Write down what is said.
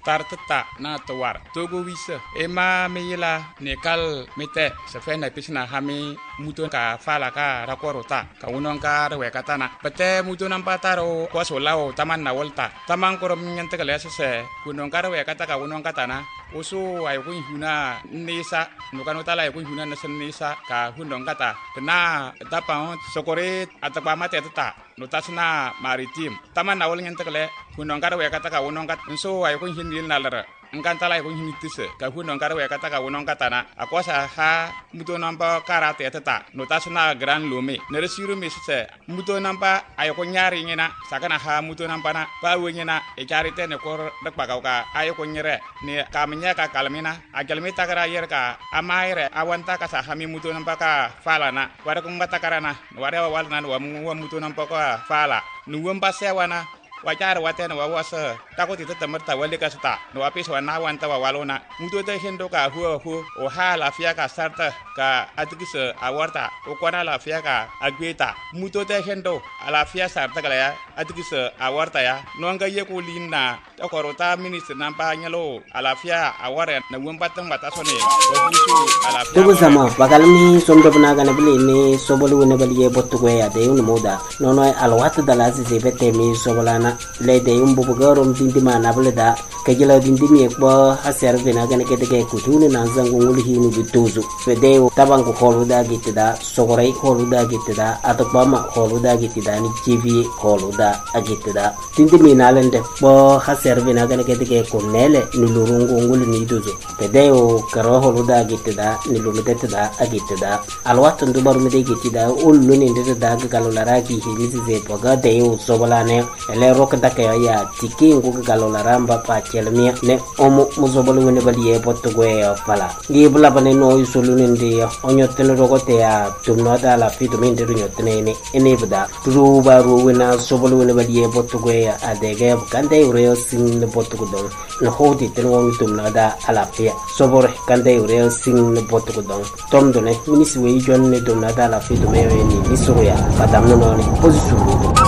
tartata na tawar togo wisa ema meyila nekal mete sefena pisna hami muto ka fala ka rakorota ka unon ka rewe katana pete muto nampataro ko solao taman na volta taman korom nyante kale se unon ka rewe kata ka unon katana usu ay kun huna nisa nukano tala ay kun huna nasen nisa ka hunon kata kena tapang sokore atapa mate tata notasna maritim taman na wol nyante kale unon ka rewe kata ka unon kat so ay kun hinil nalara engkantala ay kun hinitise ka hunon ka rewe kata ka unon katana akosa ha muto nampa karate tata notasna gran lume neresiru misise muto nampa ay kun nyari ngena sakana ha muto nampa na pa wenyena e charite ne kor dak pakauka ay kun nyere ne kamnya ka kalmina agalmi takara yer ka amaire awanta ka sa hami muto nampa ka fala na wara kun batakarana wara walna wa muto nampa ka fala nuwam pasewana wajar watena wawasa takoti temerta wali kasta no apis wana wanta walona muto te hendo ka hu o hala fia ka sarta ka atkise awarta o kwana la fia ka agweta muto te hendo ala fia sarta kala ya atkise awarta ya no nga yeku linna to korota minister nampa nyalo ala fia aware na wumpa tang batasone o husu ala fia tugo sama bakalmi somdo bana kana bile ni sobolu ne baliye bottu ko ya de un moda nono alwata dalazi zebete mi sobolana lede umbu bugarom dindima na buleda kajila dindimi ekbo haser vena gane kedege kutune na zangu ngul hinu bituzu fede tabang ko holuda gitida sogorai holuda gitida atokbama holuda gitida ni tv holuda agitida dindimi na lende bo haser vena gane kedege konele nulurungu ngul ni duzu fede o karo holuda gitida nilumedetida agitida alwat ndubar mede gitida uluni ndeda galolara ki hilizi ze boga de o sobolane ele rokda ya tiki nguga galola ramba pa chelmia ne omo muzobolu wene baliye potogwe fala ngibula bane no isolune ndi onyotene rogote ya tumno dala fitu mende runyotene ne enebda ruba ruwena sobolu wene baliye potogwe adege kande ureo sing ne potogudon no hodi tenwo tumno da alafia sobor kande ureo sing ne potogudon tomdone minisi we jonne tumno da la fitu mewe ni isuya badamno no ne posisu